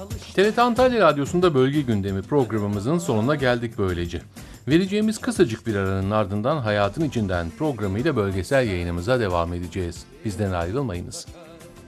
TRT Antalya Radyosu'nda Bölge Gündemi programımızın sonuna geldik böylece. Vereceğimiz kısacık bir aranın ardından Hayatın İçinden programıyla bölgesel yayınımıza devam edeceğiz. Bizden ayrılmayınız.